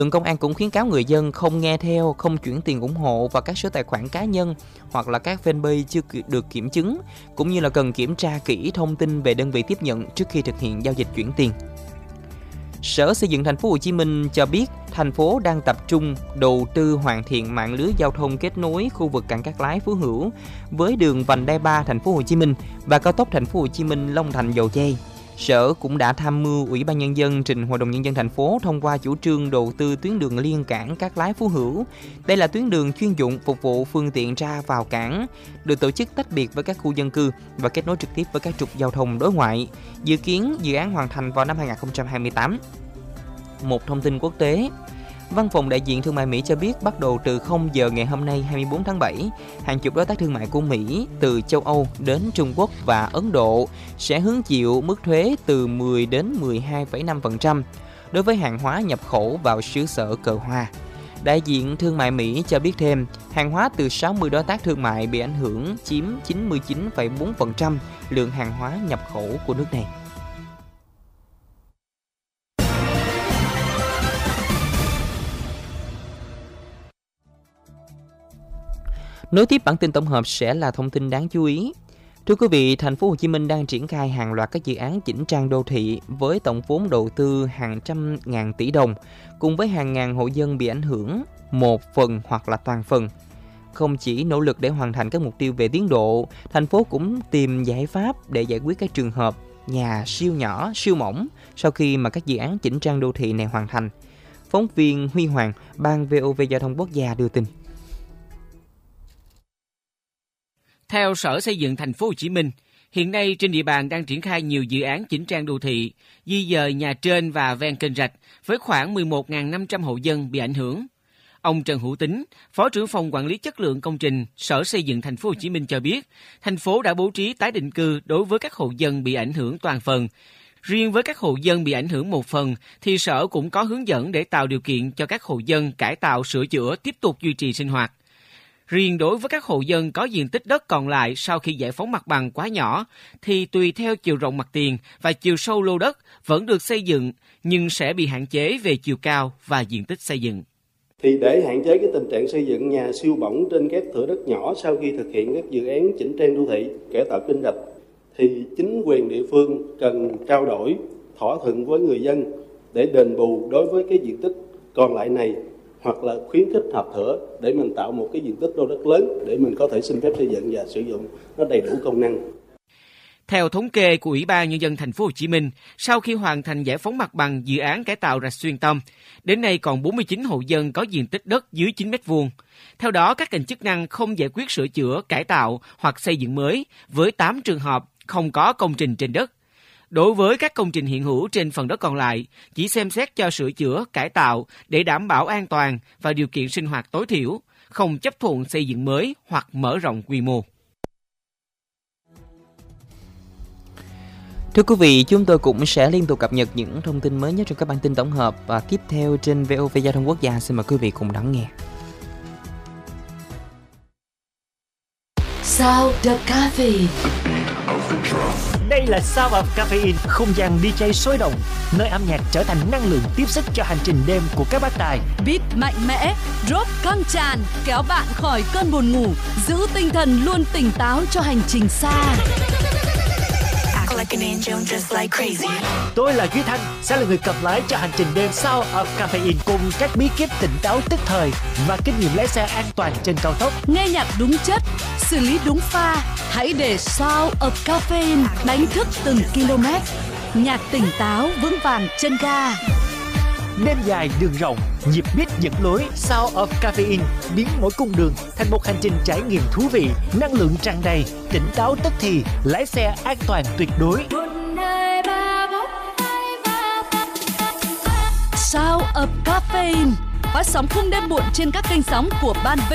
Lượng công an cũng khuyến cáo người dân không nghe theo, không chuyển tiền ủng hộ vào các số tài khoản cá nhân hoặc là các fanpage chưa được kiểm chứng, cũng như là cần kiểm tra kỹ thông tin về đơn vị tiếp nhận trước khi thực hiện giao dịch chuyển tiền. Sở Xây dựng Thành phố Hồ Chí Minh cho biết, thành phố đang tập trung đầu tư hoàn thiện mạng lưới giao thông kết nối khu vực Cảng Cát Lái Phú Hữu với đường vành đai 3 Thành phố Hồ Chí Minh và cao tốc Thành phố Hồ Chí Minh Long Thành Dầu Giây. Sở cũng đã tham mưu Ủy ban Nhân dân trình Hội đồng Nhân dân thành phố thông qua chủ trương đầu tư tuyến đường liên cảng Cát Lái Phú Hữu. Đây là tuyến đường chuyên dụng phục vụ phương tiện ra vào cảng, được tổ chức tách biệt với các khu dân cư và kết nối trực tiếp với các trục giao thông đối ngoại. Dự kiến dự án hoàn thành vào năm 2028. Một thông tin quốc tế. Văn phòng đại diện thương mại Mỹ cho biết bắt đầu từ 0 giờ ngày hôm nay 24 tháng 7, hàng chục đối tác thương mại của Mỹ từ châu Âu đến Trung Quốc và Ấn Độ sẽ hứng chịu mức thuế từ 10 đến 12,5% đối với hàng hóa nhập khẩu vào xứ sở cờ hoa. Đại diện thương mại Mỹ cho biết thêm, hàng hóa từ 60 đối tác thương mại bị ảnh hưởng chiếm 99,4% lượng hàng hóa nhập khẩu của nước này. Nối tiếp bản tin tổng hợp sẽ là thông tin đáng chú ý. Thưa quý vị, Thành phố Hồ Chí Minh đang triển khai hàng loạt các dự án chỉnh trang đô thị với tổng vốn đầu tư hàng trăm ngàn tỷ đồng, cùng với hàng ngàn hộ dân bị ảnh hưởng một phần hoặc là toàn phần. Không chỉ nỗ lực để hoàn thành các mục tiêu về tiến độ, thành phố cũng tìm giải pháp để giải quyết các trường hợp nhà siêu nhỏ, siêu mỏng sau khi mà các dự án chỉnh trang đô thị này hoàn thành. Phóng viên Huy Hoàng, Ban VOV Giao thông Quốc gia đưa tin. Theo Sở Xây dựng Thành phố Hồ Chí Minh, hiện nay trên địa bàn đang triển khai nhiều dự án chỉnh trang đô thị, di dời nhà trên và ven kênh rạch với khoảng 11.500 hộ dân bị ảnh hưởng. Ông Trần Hữu Tín, Phó trưởng phòng quản lý chất lượng công trình, Sở Xây dựng Thành phố Hồ Chí Minh cho biết, thành phố đã bố trí tái định cư đối với các hộ dân bị ảnh hưởng toàn phần. Riêng với các hộ dân bị ảnh hưởng một phần thì Sở cũng có hướng dẫn để tạo điều kiện cho các hộ dân cải tạo sửa chữa tiếp tục duy trì sinh hoạt. Riêng đối với các hộ dân có diện tích đất còn lại sau khi giải phóng mặt bằng quá nhỏ, thì tùy theo chiều rộng mặt tiền và chiều sâu lô đất vẫn được xây dựng, nhưng sẽ bị hạn chế về chiều cao và diện tích xây dựng. Thì để hạn chế cái tình trạng xây dựng nhà siêu bỏng trên các thửa đất nhỏ sau khi thực hiện các dự án chỉnh trang đô thị, cải tạo kênh rạch, thì chính quyền địa phương cần trao đổi, thỏa thuận với người dân để đền bù đối với cái diện tích còn lại này, hoặc là khuyến khích hợp thửa để mình tạo một cái diện tích lô đất lớn để mình có thể xin phép xây dựng và sử dụng nó đầy đủ công năng. Theo thống kê của Ủy ban Nhân dân Thành phố Hồ Chí Minh, sau khi hoàn thành giải phóng mặt bằng dự án cải tạo rạch Xuyên Tâm, đến nay còn 49 hộ dân có diện tích đất dưới 9 m². Theo đó, các ngành chức năng không giải quyết sửa chữa, cải tạo hoặc xây dựng mới với 8 trường hợp không có công trình trên đất. Đối với các công trình hiện hữu trên phần đất còn lại, chỉ xem xét cho sửa chữa, cải tạo để đảm bảo an toàn và điều kiện sinh hoạt tối thiểu, không chấp thuận xây dựng mới hoặc mở rộng quy mô. Thưa quý vị, chúng tôi cũng sẽ liên tục cập nhật những thông tin mới nhất trong các bản tin tổng hợp và tiếp theo trên VOV Giao thông Quốc gia. Xin mời quý vị cùng đón nghe. Sound of Caffeine. Đây là Sound of Caffeine, không gian DJ sôi động, nơi âm nhạc trở thành năng lượng tiếp sức cho hành trình đêm của các bác tài. Beat mạnh mẽ, drop căng tràn, kéo bạn khỏi cơn buồn ngủ, giữ tinh thần luôn tỉnh táo cho hành trình xa. Tôi là Duy Thanh, sẽ là người cầm lái cho hành trình đêm Sound of Caffeine cùng các bí kíp tỉnh táo tức thời và kinh nghiệm lái xe an toàn trên cao tốc. Nghe nhạc đúng chất, xử lý đúng pha, hãy để Sound of Caffeine đánh thức từng km. Nhạc tỉnh táo vững vàng chân ga. Đêm dài đường rộng, nhịp beat dẫn lối. Sound of Caffeine biến mỗi cung đường thành một hành trình trải nghiệm thú vị, năng lượng tràn đầy, tỉnh táo tức thì, lái xe an toàn tuyệt đối. Sound of Caffeine phát sóng khung đêm muộn trên các kênh sóng của Ban